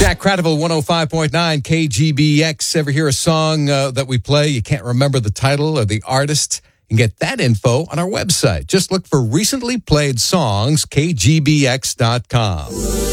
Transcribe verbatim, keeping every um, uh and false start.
Jack Cradaville, one oh five point nine K G B X. Ever hear a song uh, that we play, you can't remember the title or the artist? You can get that info on our website. Just look for recently played songs, K G B X dot com.